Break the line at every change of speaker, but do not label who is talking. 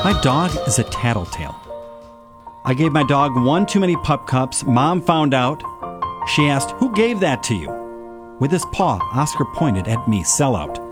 My dog is a tattletale. I gave my dog one too many pup cups. Mom found out. She asked, "Who gave that to you?" With his paw, Oscar pointed at me, sellout.